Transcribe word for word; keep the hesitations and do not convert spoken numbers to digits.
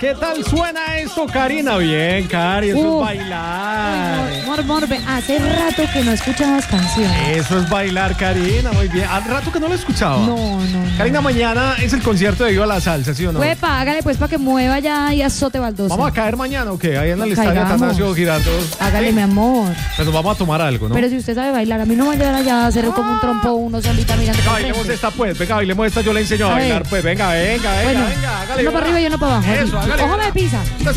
¿Qué tal suena esto, Karina? Bien, Cari, eso Uh, es bailar. Uy, mor, mor, mor, hace rato que no escuchamos canciones. Eso es bailar, Karina, muy bien. Al rato que no lo escuchaba. No, no, no. Karina, mañana es el concierto de Viva la Salsa, ¿sí o no? Huepa, hágale pues para que mueva ya y azote baldosa. ¿Vamos a caer mañana o qué? Ahí en el estadio Caigamos. Atanasio Girardot. Hágale, ¿Sí? mi amor. Pues nos vamos a tomar algo, ¿no? Pero si usted sabe bailar, a mí no me va a llevar allá a hacer como un trompo uno solita mirando Venga, para bailemos frente. esta pues, venga, bailemos esta, yo le enseño a, A ver. bailar, pues, venga, venga, venga, Bueno, venga, hágale. uno para arriba y uno para abajo. Eso, así. hágale. Ojo de pisa.